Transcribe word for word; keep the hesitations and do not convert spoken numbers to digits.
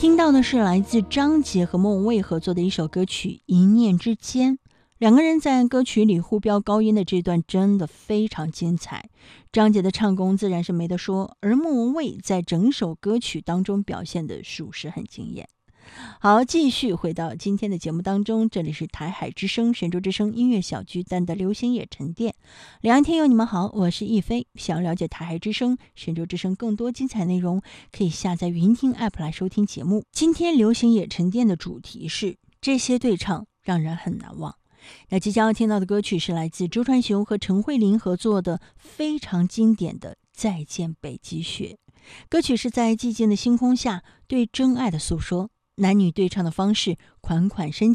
听到的是来自张杰和莫文蔚合作的一首歌曲《一念之间》，两个人在歌曲里互飙高音的这段真的非常精彩。张杰的唱功自然是没得说，而莫文蔚在整首歌曲当中表现的属实很惊艳。好，继续回到今天的节目当中，这里是台海之声神州之声音乐小巨蛋的流行野沉淀。两岸听友你们好，我是亦菲。想要了解台海之声神州之声更多精彩内容，可以下载云听 app 来收听节目。今天流行野沉淀的主题是这些对唱让人很难忘。那即将要听到的歌曲是来自周传雄和陈慧琳合作的非常经典的《再见北极雪》。歌曲是在寂静的星空下对真爱的诉说，男女对唱的方式款款深情。